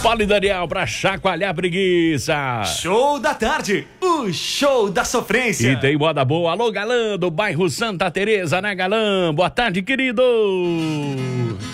Paulo e Daniel pra chacoalhar a preguiça. Show da tarde, o show da sofrência. E tem moda boa. Alô, Galã, do bairro Santa Teresa, né, Galã? Boa tarde, querido.